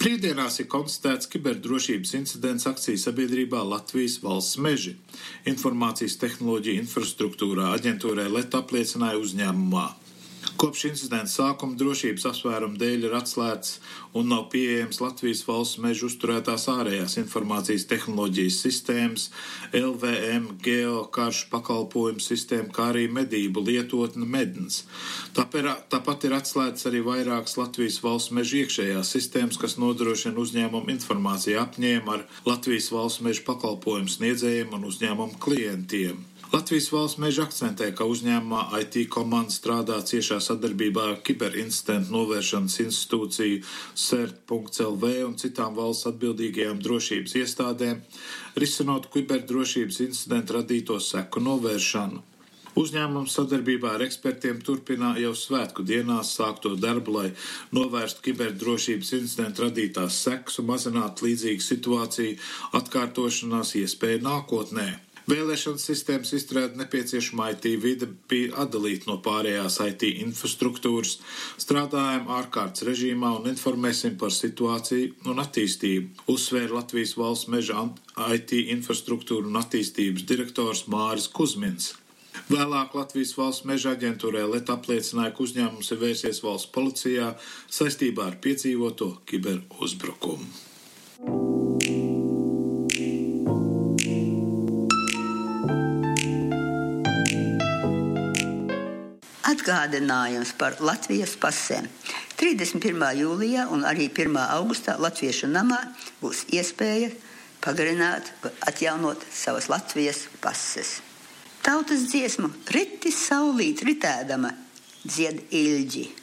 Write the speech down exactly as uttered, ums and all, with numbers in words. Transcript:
Brīvdienās ir konstatēts kiberdrošības incidents akciju sabiedrībā Latvijas valsts meži. Informācijas tehnoloģija infrastruktūrā aģentūrai L E T apliecināja uzņēmumā. Kopš incidenta sākuma drošības apsvērumu dēļ ir atslēgts un nav pieejams Latvijas valsts mežu uzturētās ārējās informācijas tehnoloģijas sistēmas, L V M, geokaršu pakalpojumu sistēma, kā arī medību lietotne Medns. Tāpat ir atslēgts arī vairākas Latvijas valsts mežu iekšējās sistēmas, kas nodrošina uzņēmumu informāciju apņēmu ar Latvijas valsts mežu pakalpojumu sniedzējiem un uzņēmumu klientiem. Latvijas valsts meža akcentē, ka uzņēmumā I T komanda strādā ciešā sadarbībā ar kiberincidentu novēršanas institūciju C E R T punkts L V un citām valsts atbildīgajām drošības iestādēm, risinot kiberdrošības incidentu radīto seku novēršanu. Uzņēmums sadarbībā ar ekspertiem turpina jau svētku dienās sākto darbu, lai novērstu kiberdrošības incidentu radītās sekas un mazinātu līdzīgu situāciju atkārtošanās iespēju nākotnē. Vēlēšanas sistēmas izstrāde nepieciešama I T vide bija atdalīta no pārējās I T infrastruktūras, strādājam ārkārtas režīmā un informēsim par situāciju un attīstību, uzsvēra Latvijas valsts meža I T infrastruktūra un attīstības direktors Māris Kuzmins. Vēlāk Latvijas valsts meža aģentūrai L E T apliecināja, ka uzņēmums ir vērsies valsts policijā saistībā ar piedzīvoto kiberuzbrukumu. Atgādinājums par Latvijas pasēm. trīsdesmit pirmā jūlijā un arī pirmā augustā Latviešu namā būs iespēja pagarināt, atjaunot savas Latvijas pases. Tautas dziesmu Ritis saulīt ritēdama dzied ilģi.